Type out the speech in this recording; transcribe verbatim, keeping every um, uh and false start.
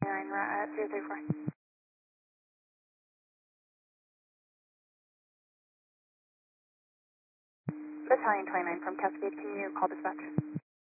twenty-nine, uh, zero three four. Battalion twenty-nine from Cascade, can you call dispatch?